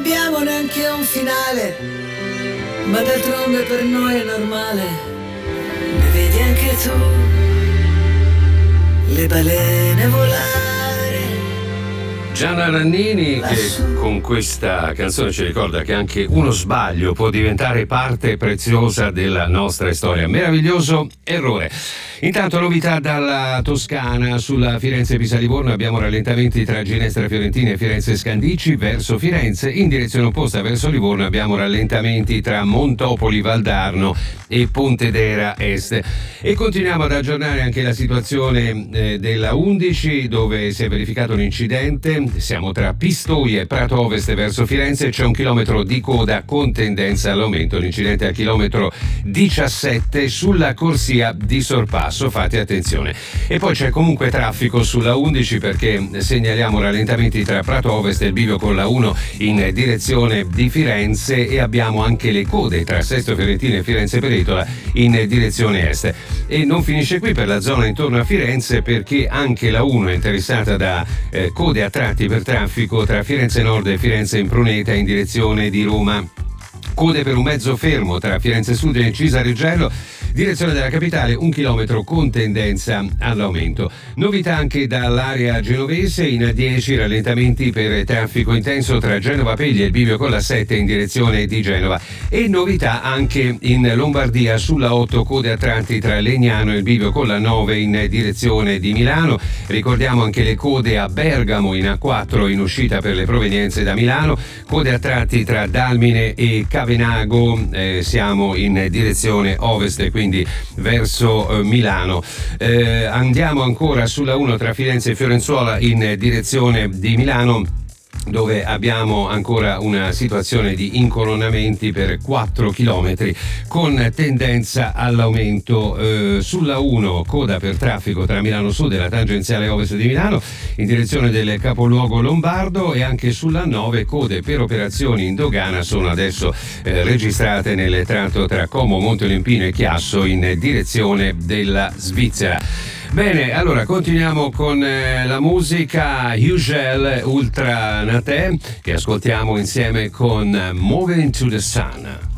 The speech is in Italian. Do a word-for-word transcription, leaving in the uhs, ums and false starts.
abbiamo neanche un finale, ma d'altronde per noi è normale. Ne vedi anche tu le balene volare. Gianna Nannini, che con questa canzone ci ricorda che anche uno sbaglio può diventare parte preziosa della nostra storia. Meraviglioso errore. Intanto novità dalla Toscana: sulla Firenze-Pisa-Livorno abbiamo rallentamenti tra Ginestra Fiorentina e Firenze-Scandicci verso Firenze. In direzione opposta verso Livorno abbiamo rallentamenti tra Montopoli Valdarno e Pontedera Est. E continuiamo ad aggiornare anche la situazione eh, della undici, dove si è verificato un incidente. Siamo tra Pistoia e Prato Ovest verso Firenze, c'è un chilometro di coda con tendenza all'aumento. L'incidente al chilometro diciassette sulla corsia di sorpasso. Fate attenzione. E poi c'è comunque traffico sulla undici, perché segnaliamo rallentamenti tra Prato Ovest e il bivio con la uno in direzione di Firenze, e abbiamo anche le code tra Sesto Fiorentino e Firenze Peretola in direzione est. E non finisce qui per la zona intorno a Firenze, perché anche la uno è interessata da eh, code a tratti per traffico tra Firenze Nord e Firenze Impruneta in direzione di Roma. Code per un mezzo fermo tra Firenze Sud e Cisareggello, direzione della capitale, un chilometro con tendenza all'aumento. Novità anche dall'area genovese: in dieci rallentamenti per traffico intenso tra Genova Peglia e il bivio con la sette in direzione di Genova. E novità anche in Lombardia: sulla otto code a tratti tra Legnano e il bivio con la nove in direzione di Milano. Ricordiamo anche le code a Bergamo in A quattro in uscita per le provenienze da Milano, code a tratti tra Dalmine e Cavenago, eh, siamo in direzione ovest, quindi verso eh, Milano. Eh, andiamo ancora sulla uno tra Firenze e Fiorenzuola in direzione di Milano, dove abbiamo ancora una situazione di incolonnamenti per quattro chilometri con tendenza all'aumento. Eh, sulla uno coda per traffico tra Milano Sud e la tangenziale ovest di Milano in direzione del capoluogo lombardo, e anche sulla nove code per operazioni in dogana sono adesso eh, registrate nel tratto tra Como, Monteolympino e Chiasso in direzione della Svizzera. Bene, allora continuiamo con eh, la musica. Ugel Ultra Nate, che ascoltiamo insieme con Moving to the Sun.